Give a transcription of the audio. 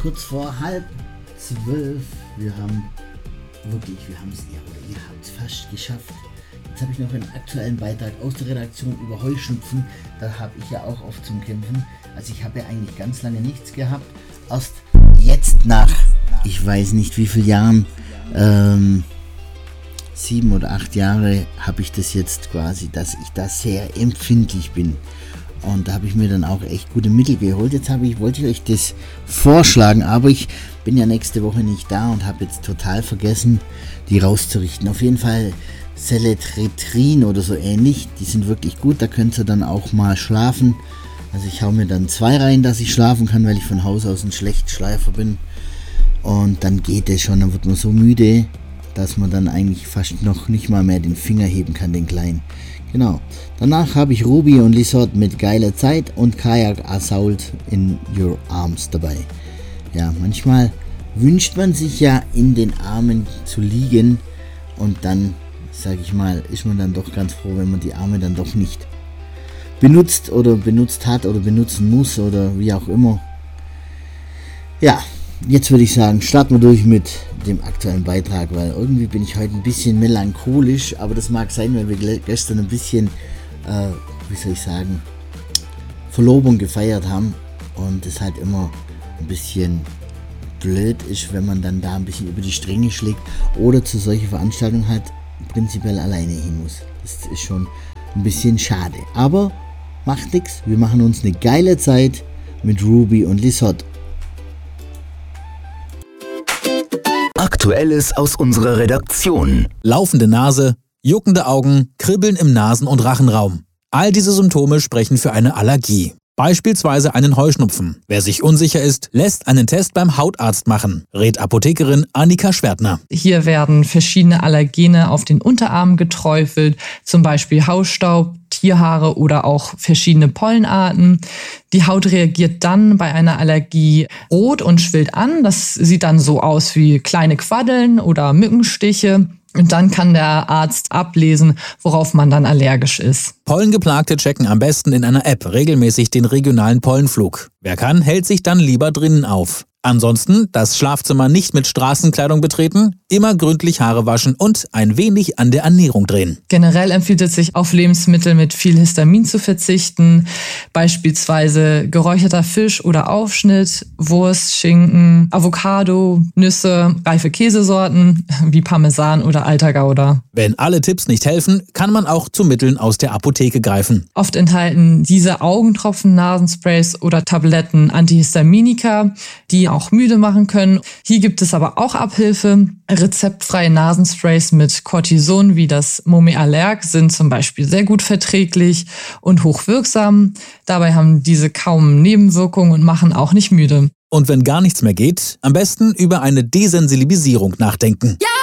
kurz vor 11:30. Wir haben es, ihr habt es fast geschafft. Jetzt habe ich noch einen aktuellen Beitrag aus der Redaktion über Heuschnupfen. Da habe ich ja auch oft zum Kämpfen. Also ich habe ja eigentlich ganz lange nichts gehabt. Erst jetzt nach, ich weiß nicht wie vielen Jahren, 7 oder 8 Jahre habe ich das jetzt quasi, dass ich da sehr empfindlich bin. Und da habe ich mir dann auch echt gute Mittel geholt. Jetzt wollte ich euch das vorschlagen, aber ich bin ja nächste Woche nicht da und habe jetzt total vergessen, die rauszurichten. Auf jeden Fall Seletretrin oder so ähnlich, die sind wirklich gut, da könnt ihr dann auch mal schlafen. Also ich hau mir dann 2 rein, dass ich schlafen kann, weil ich von Haus aus ein Schlechtschleifer bin. Und dann geht es schon, dann wird man so müde, dass man dann eigentlich fast noch nicht mal mehr den Finger heben kann, den kleinen. Genau. Danach habe ich Ruby und Lizotte mit Geile Zeit und Kayak Assault in Your Arms dabei. Ja, manchmal wünscht man sich ja in den Armen zu liegen und dann, sage ich mal, ist man dann doch ganz froh, wenn man die Arme dann doch nicht benutzt oder benutzt hat oder benutzen muss oder wie auch immer. Ja, jetzt würde ich sagen, starten wir durch mit dem aktuellen Beitrag, weil irgendwie bin ich heute ein bisschen melancholisch, aber das mag sein, weil wir gestern ein bisschen, Verlobung gefeiert haben und es halt immer ein bisschen blöd ist, wenn man dann da ein bisschen über die Stränge schlägt oder zu solchen Veranstaltungen halt prinzipiell alleine hin muss. Das ist schon ein bisschen schade, aber macht nichts, wir machen uns eine geile Zeit mit Ruby und Lizotte. Aktuelles aus unserer Redaktion. Laufende Nase, juckende Augen, Kribbeln im Nasen- und Rachenraum. All diese Symptome sprechen für eine Allergie. Beispielsweise einen Heuschnupfen. Wer sich unsicher ist, lässt einen Test beim Hautarzt machen, rät Apothekerin Annika Schwertner. Hier werden verschiedene Allergene auf den Unterarm geträufelt, zum Beispiel Hausstaub, Tierhaare oder auch verschiedene Pollenarten. Die Haut reagiert dann bei einer Allergie rot und schwillt an. Das sieht dann so aus wie kleine Quaddeln oder Mückenstiche. Und dann kann der Arzt ablesen, worauf man dann allergisch ist. Pollengeplagte checken am besten in einer App regelmäßig den regionalen Pollenflug. Wer kann, hält sich dann lieber drinnen auf. Ansonsten das Schlafzimmer nicht mit Straßenkleidung betreten, immer gründlich Haare waschen und ein wenig an der Ernährung drehen. Generell empfiehlt es sich, auf Lebensmittel mit viel Histamin zu verzichten, beispielsweise geräucherter Fisch oder Aufschnitt, Wurst, Schinken, Avocado, Nüsse, reife Käsesorten wie Parmesan oder alter Gouda. Wenn alle Tipps nicht helfen, kann man auch zu Mitteln aus der Apotheke greifen. Oft enthalten diese Augentropfen, Nasensprays oder Tabletten Antihistaminika, die auch müde machen können. Hier gibt es aber auch Abhilfe. Rezeptfreie Nasensprays mit Cortison wie das Momealerg sind zum Beispiel sehr gut verträglich und hochwirksam. Dabei haben diese kaum Nebenwirkungen und machen auch nicht müde. Und wenn gar nichts mehr geht, am besten über eine Desensibilisierung nachdenken. Ja!